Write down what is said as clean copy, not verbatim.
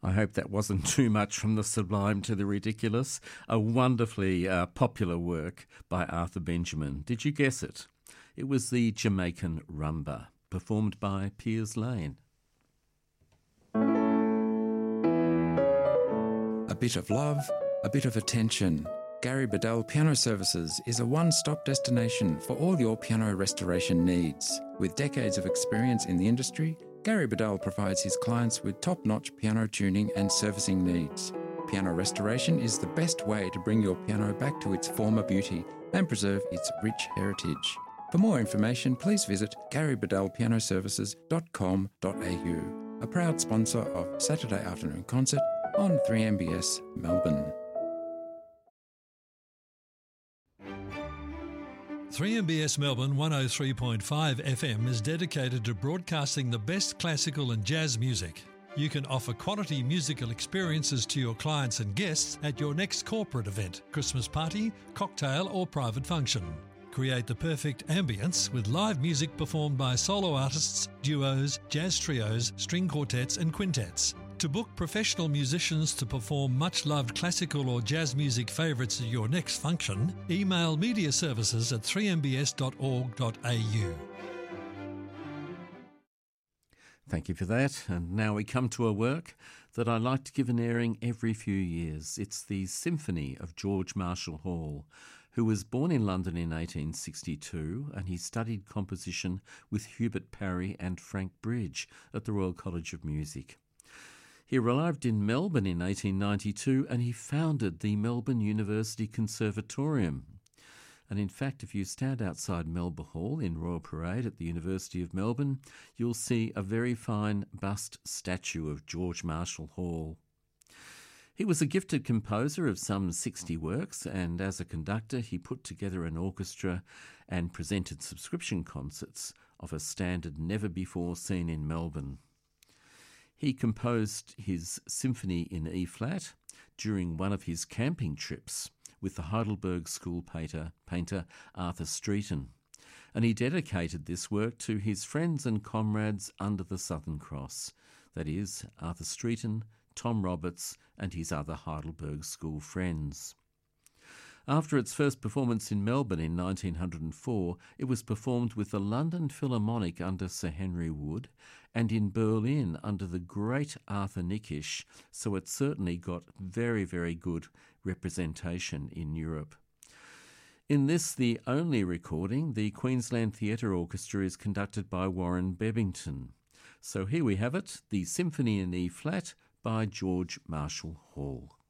I hope that wasn't too much from the sublime to the ridiculous. A wonderfully popular work by Arthur Benjamin. Did you guess it? It was the Jamaican Rumba, performed by Piers Lane. A bit of love, a bit of attention. Gary Bedell Piano Services is a one-stop destination for all your piano restoration needs. With decades of experience in the industry, Gary Bedell provides his clients with top-notch piano tuning and servicing needs. Piano restoration is the best way to bring your piano back to its former beauty and preserve its rich heritage. For more information, please visit garybedellpianoservices.com.au, a proud sponsor of Saturday Afternoon Concert on 3MBS Melbourne. 3MBS Melbourne 103.5 FM is dedicated to broadcasting the best classical and jazz music. You can offer quality musical experiences to your clients and guests at your next corporate event, Christmas party, cocktail or private function. Create the perfect ambience with live music performed by solo artists, duos, jazz trios, string quartets and quintets. To book professional musicians to perform much-loved classical or jazz music favourites at your next function, email mediaservices@3mbs.org.au. Thank you for that. And now we come to a work that I like to give an airing every few years. It's the Symphony of George Marshall Hall, who was born in London in 1862, and he studied composition with Hubert Parry and Frank Bridge at the Royal College of Music. He arrived in Melbourne in 1892 and he founded the Melbourne University Conservatorium. And in fact, if you stand outside Melba Hall in Royal Parade at the University of Melbourne, you'll see a very fine bust statue of George Marshall Hall. He was a gifted composer of some 60 works, and as a conductor he put together an orchestra and presented subscription concerts of a standard never before seen in Melbourne. He composed his symphony in E-flat during one of his camping trips with the Heidelberg School painter Arthur Streeton, and he dedicated this work to his friends and comrades under the Southern Cross, that is, Arthur Streeton, Tom Roberts and his other Heidelberg School friends. After its first performance in Melbourne in 1904, it was performed with the London Philharmonic under Sir Henry Wood and in Berlin under the great Arthur Nikisch, so it certainly got very, very good representation in Europe. In this, the only recording, the Queensland Theatre Orchestra is conducted by Warren Bebbington. So here we have it, the Symphony in E-flat by George Marshall Hall.